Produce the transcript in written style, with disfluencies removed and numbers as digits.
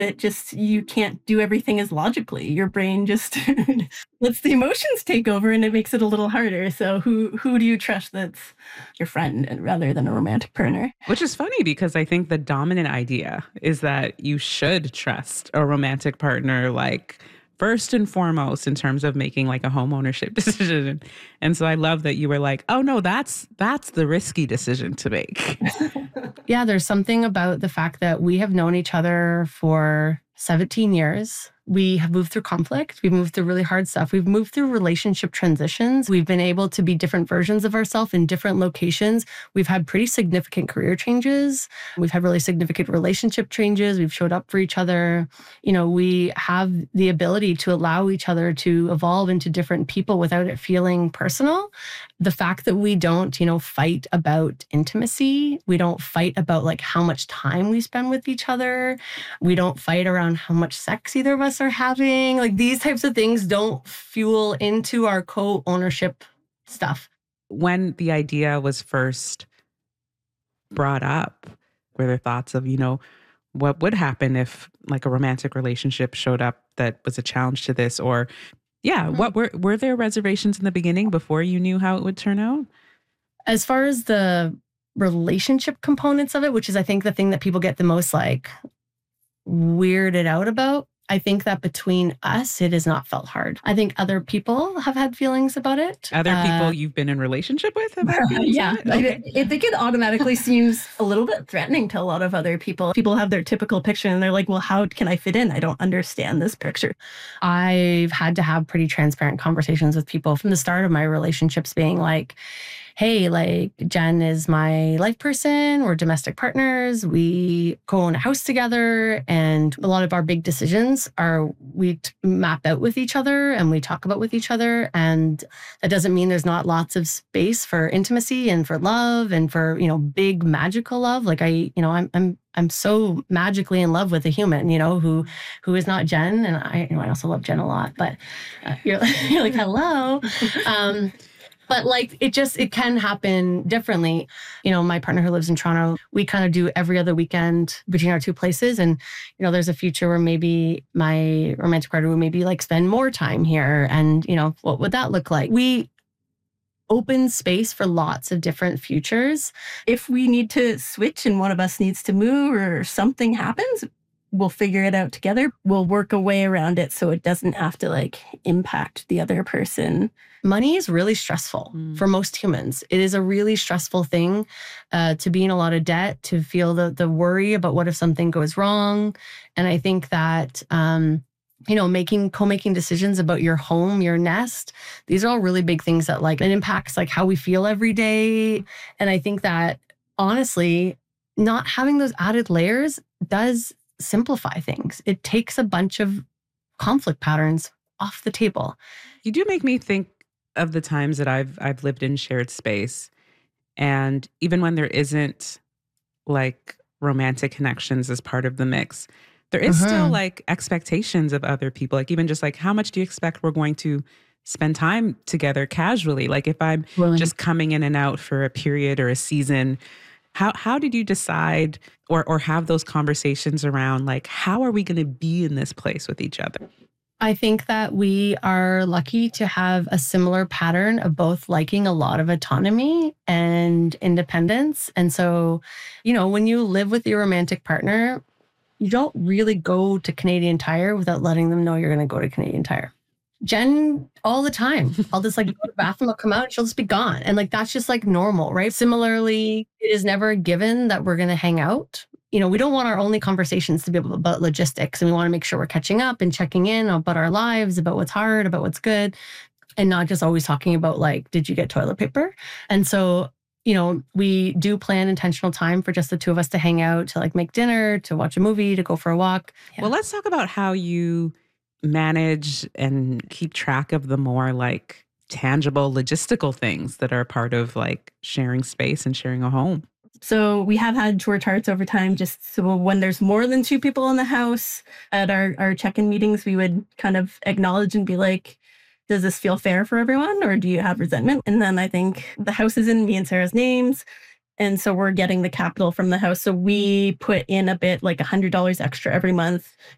You can't do everything as logically. Your brain just lets the emotions take over and it makes it a little harder. So who do you trust that's your friend rather than a romantic partner? Which is funny because I think the dominant idea is that you should trust a romantic partner, like first and foremost in terms of making like a home ownership decision. And so I love that you were like, oh no, that's the risky decision to make. Yeah, there's something about the fact that we have known each other for 17 years. We have moved through conflict. We've moved through really hard stuff. We've moved through relationship transitions. We've been able to be different versions of ourselves in different locations. We've had pretty significant career changes. We've had really significant relationship changes. We've showed up for each other. We have the ability to allow each other to evolve into different people without it feeling personal. The fact that we don't, fight about intimacy. We don't fight about like how much time we spend with each other. We don't fight around how much sex either of us are having. Like these types of things don't fuel into our co-ownership stuff. When the idea was first brought up, were there thoughts of, what would happen if like a romantic relationship showed up that was a challenge to this? Or what were there reservations in the beginning before you knew how it would turn out? As far as the relationship components of it, which is I think the thing that people get the most like weirded out about, I think that between us, it has not felt hard. I think other people have had feelings about it. Other people you've been in relationship with have had feelings yeah. about it? Okay. I think it automatically seems a little bit threatening to a lot of other people. People have their typical picture and they're like, well, how can I fit in? I don't understand this picture. I've had to have pretty transparent conversations with people from the start of my relationships being like, hey, like Jen is my life person. We're domestic partners. We co-own a house together. And a lot of our big decisions we map out with each other and we talk about with each other. And that doesn't mean there's not lots of space for intimacy and for love and for, big magical love. Like I'm so magically in love with a human, who is not Jen. And I also love Jen a lot, but you're like, hello. But like, it can happen differently. My partner who lives in Toronto, we kind of do every other weekend between our two places. And, there's a future where maybe my romantic partner would maybe like spend more time here. And, what would that look like? We open space for lots of different futures. If we need to switch and one of us needs to move or something happens, we'll figure it out together. We'll work a way around it so it doesn't have to like impact the other person. Money is really stressful for most humans. It is a really stressful thing to be in a lot of debt, to feel the worry about what if something goes wrong. And I think that, co-making decisions about your home, your nest, these are all really big things that like, it impacts like how we feel every day. And I think that honestly, not having those added layers does simplify things. It takes a bunch of conflict patterns off the table. You do make me think of the times that I've lived in shared space. And even when there isn't like romantic connections as part of the mix, there is still like expectations of other people. Like even just like, how much do you expect we're going to spend time together casually? Like if I'm just coming in and out for a period or a season, how did you decide or have those conversations around like, how are we going to be in this place with each other? I think that we are lucky to have a similar pattern of both liking a lot of autonomy and independence. And so, when you live with your romantic partner, you don't really go to Canadian Tire without letting them know you're going to go to Canadian Tire. Jen, all the time, I'll just like go to the bathroom, I'll come out, and she'll just be gone. And like, that's just like normal, right? Similarly, it is never a given that we're going to hang out. We don't want our only conversations to be about logistics. And we want to make sure we're catching up and checking in about our lives, about what's hard, about what's good, and not just always talking about like, did you get toilet paper? And so, we do plan intentional time for just the two of us to hang out, to like make dinner, to watch a movie, to go for a walk. Yeah. Well, let's talk about how you manage and keep track of the more like tangible logistical things that are part of like sharing space and sharing a home. So we have had chore charts over time, just so when there's more than two people in the house at our check-in meetings, we would kind of acknowledge and be like, does this feel fair for everyone or do you have resentment? And then I think the house is in me and Sarah's names. And so we're getting the capital from the house. So we put in a bit like $100 extra every month